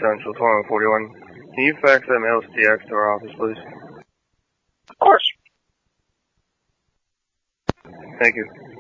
Central, 2141. Can you fax that mail to DX to our office, please? Of course. Thank you.